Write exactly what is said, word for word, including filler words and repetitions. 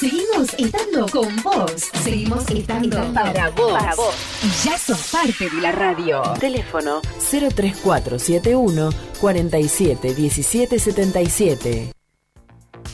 Seguimos estando con vos. Seguimos estando para vos. Para vos. Y ya sos parte de la radio. Teléfono cero tres cuatro siete uno cuarenta y siete diecisiete setenta y siete.